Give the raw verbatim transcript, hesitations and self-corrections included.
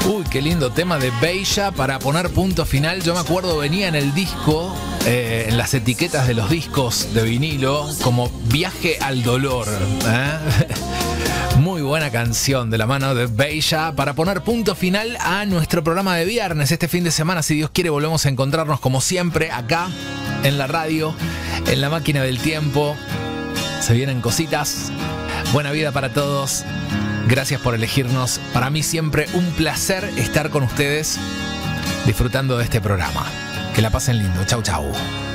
Uy, qué lindo tema de Beija para poner punto final. Yo me acuerdo, venía en el disco, eh, en las etiquetas de los discos de vinilo, como Viaje al Dolor. ¿eh? Muy buena canción de la mano de Beija para poner punto final a nuestro programa de viernes. Este fin de semana, si Dios quiere, volvemos a encontrarnos como siempre acá en la radio, en la máquina del tiempo. Se vienen cositas. Buena vida para todos. Gracias por elegirnos. Para mí siempre un placer estar con ustedes disfrutando de este programa. Que la pasen lindo. Chau, chau.